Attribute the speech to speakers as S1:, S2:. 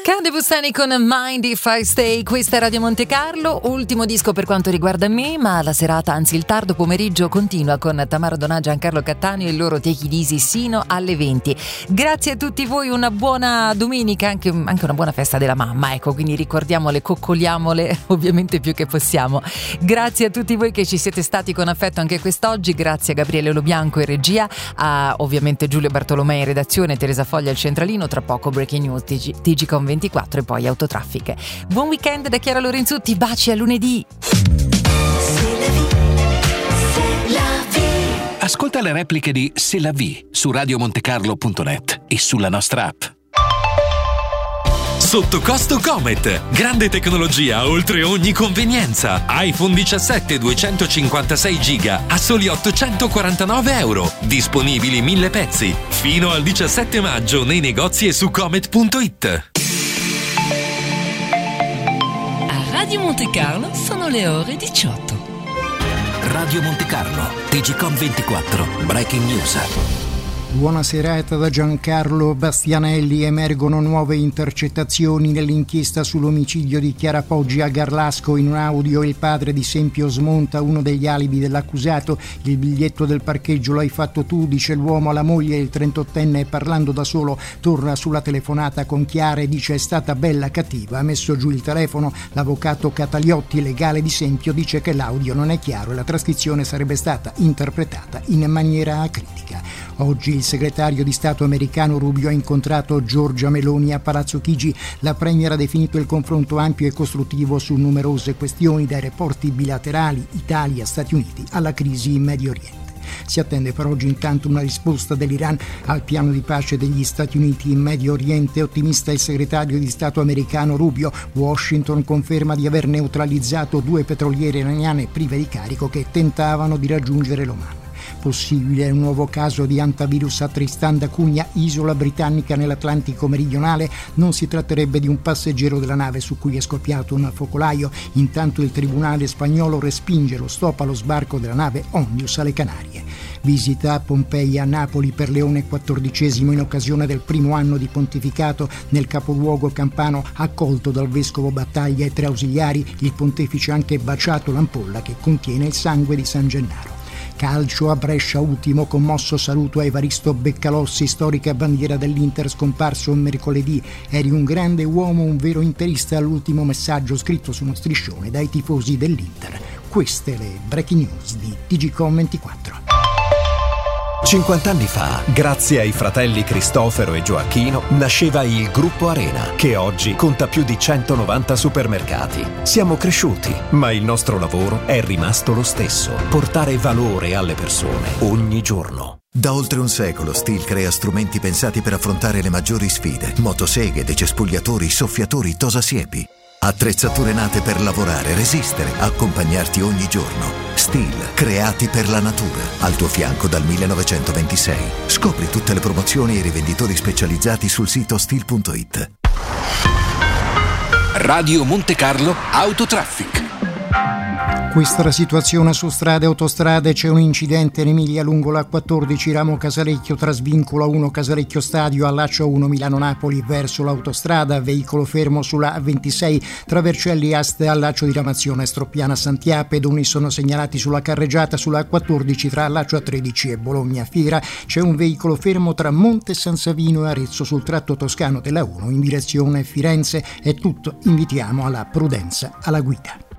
S1: Cade Bustani con Mind If I Stay, questa è Radio Monte Carlo, ultimo disco per quanto riguarda me, ma la serata, anzi il tardo pomeriggio continua con Tamara Donà, Giancarlo Cattaneo e il loro Take It Easy sino alle 20. Grazie a tutti voi, una buona domenica, anche una buona festa della mamma, ecco, quindi ricordiamole, coccoliamole ovviamente più che possiamo. Grazie a tutti voi che ci siete stati con affetto anche quest'oggi, grazie a Gabriele Lobianco in regia, a ovviamente Giulio Bartolomei in redazione, Teresa Foglia al centralino, tra poco Breaking News, TG con 24 e poi Autotraffic. Buon weekend da Chiara Lorenzutti, baci, a lunedì.
S2: Ascolta le repliche di C'est la vie su radiomontecarlo.net e sulla nostra app.
S3: Sotto costo Comet, grande tecnologia oltre ogni convenienza. iPhone 17 256 giga a soli €849, disponibili 1000 pezzi, fino al 17 maggio nei negozi e su comet.it.
S4: A Radio Monte Carlo sono le ore 18.
S2: Radio Monte Carlo, TGcom 24, Breaking News.
S5: Buona serata da Giancarlo Bastianelli. Emergono nuove intercettazioni nell'inchiesta sull'omicidio di Chiara Poggi a Garlasco. In un audio il padre di Sempio smonta uno degli alibi dell'accusato. Il biglietto del parcheggio l'hai fatto tu, dice l'uomo alla moglie. Il 38enne, parlando da solo, torna sulla telefonata con Chiara e dice: è stata bella cattiva, ha messo giù il telefono. L'avvocato Cataliotti, legale di Sempio, dice che l'audio non è chiaro e la trascrizione sarebbe stata interpretata in maniera acritica. Oggi il segretario di Stato americano Rubio ha incontrato Giorgia Meloni a Palazzo Chigi. La premier ha definito il confronto ampio e costruttivo su numerose questioni, dai rapporti bilaterali Italia-Stati Uniti alla crisi in Medio Oriente. Si attende per oggi intanto una risposta dell'Iran al piano di pace degli Stati Uniti in Medio Oriente. Ottimista il segretario di Stato americano Rubio. Washington conferma di aver neutralizzato 2 petroliere iraniane prive di carico che tentavano di raggiungere l'Oman. Possibile un nuovo caso di antivirus a Tristan da Cunha, isola britannica nell'Atlantico meridionale. Non si tratterebbe di un passeggero della nave su cui è scoppiato un focolaio. Intanto il tribunale spagnolo respinge lo stop allo sbarco della nave Ondius alle Canarie. Visita a Pompei e a Napoli per Leone XIV in occasione del primo anno di pontificato nel capoluogo campano, accolto dal vescovo Battaglia e 3 ausiliari. Il pontefice ha anche baciato l'ampolla che contiene il sangue di San Gennaro. Calcio a Brescia, ultimo commosso saluto a Evaristo Beccalossi, storica bandiera dell'Inter, scomparso mercoledì. Eri un grande uomo, un vero interista, all'ultimo messaggio scritto su uno striscione dai tifosi dell'Inter. Queste le breaking news di TGcom 24.
S6: 50 anni fa, grazie ai fratelli Cristofero e Gioacchino, nasceva il Gruppo Arena, che oggi conta più di 190 supermercati. Siamo cresciuti, ma il nostro lavoro è rimasto lo stesso: portare valore alle persone ogni giorno.
S7: Da oltre un secolo Stihl crea strumenti pensati per affrontare le maggiori sfide: motoseghe, decespugliatori, soffiatori, tosasiepi. Attrezzature nate per lavorare, resistere, accompagnarti ogni giorno. Stihl, creati per la natura. Al tuo fianco dal 1926. Scopri tutte le promozioni e i rivenditori specializzati sul sito stihl.it.
S2: Radio Monte Carlo Autotraffic.
S5: Questa è la situazione su strade e autostrade. C'è un incidente in Emilia lungo la 14 ramo Casalecchio tra Svincolo 1 Casalecchio Stadio, allaccio 1 Milano-Napoli verso l'autostrada, veicolo fermo sulla 26 tra Vercelli Est allaccio di Ramazione Stroppiana Santià. Pedoni sono segnalati sulla carreggiata sulla 14 tra allaccio A13 e Bologna Fiera. C'è un veicolo fermo tra Monte San Savino e Arezzo sul tratto toscano della 1 in direzione Firenze. È tutto, invitiamo alla prudenza alla guida.